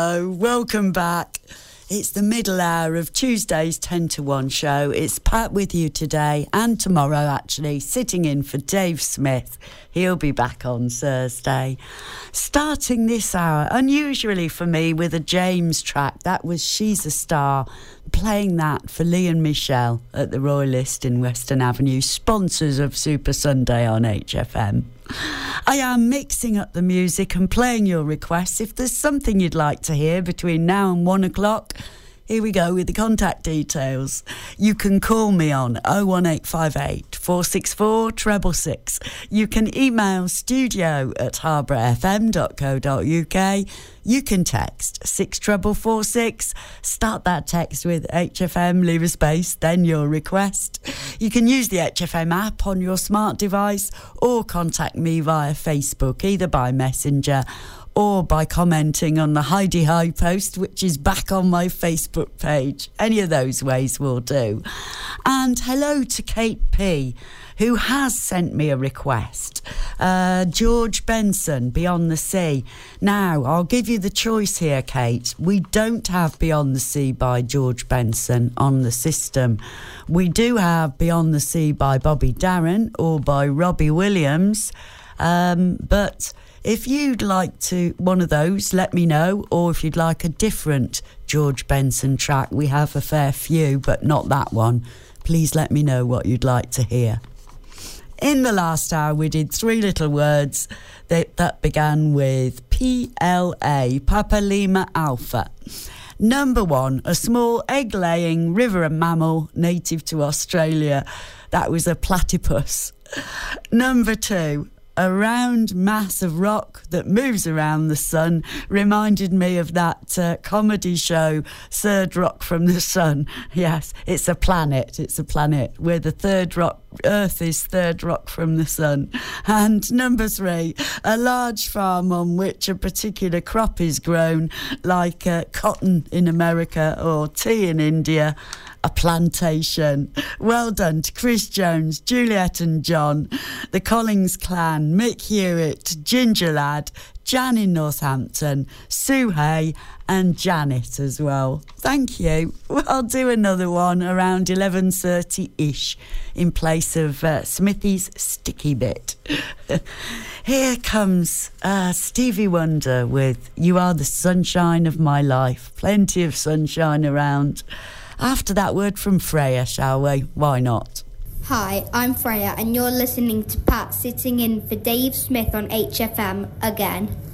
Oh, welcome back. It's the middle hour of Tuesday's 10 to 1 show. It's Pat with you today and tomorrow, actually, sitting in for Dave Smith. He'll be back on Thursday. Starting this hour, unusually for me, with a James track. That was She's a Star, playing that for Lee and Michelle at the Royalist in Western Avenue, sponsors of Super Sunday on HFM. I am mixing up the music and playing your requests. If there's something you'd like to hear between now and 1 o'clock, here we go with the contact details. You can call me on 01858 464 666. You can email studio@harbourfm.co.uk. You can text 64446. Start that text with HFM, leave a space, then your request. You can use the HFM app on your smart device or contact me via Facebook, either by Messenger or by commenting on the Heidi High post, which is back on my Facebook page. Any of those ways will do. And hello to Kate P, who has sent me a request. George Benson, Beyond the Sea. Now, I'll give you the choice here, Kate. We don't have Beyond the Sea by George Benson on the system. We do have Beyond the Sea by Bobby Darin or by Robbie Williams. But if you'd like to one of those, let me know. Or if you'd like a different George Benson track, we have a fair few, but not that one. Please let me know what you'd like to hear. In the last hour, we did three little words that began with PLA, Papa Lima Alpha. Number one, a small egg-laying river mammal native to Australia. That was a platypus. Number two, a round mass of rock that moves around the sun. Reminded me of that comedy show, Third Rock from the Sun. Yes, it's a planet. It's a planet where the third rock, Earth is third rock from the sun. And number three, a large farm on which a particular crop is grown, like cotton in America or tea in India. A plantation. Well done to Chris Jones, Juliet and John, the Collins clan, Mick Hewitt, Ginger Lad, Jan in Northampton, Sue Hay and Janet as well. Thank you. I'll do another one around 11:30-ish in place of Smithy's Sticky Bit. Here comes Stevie Wonder with You Are the Sunshine of My Life. Plenty of sunshine around. After that word from Freya, shall we? Why not? Hi, I'm Freya and you're listening to Pat sitting in for Dave Smith on HFM again.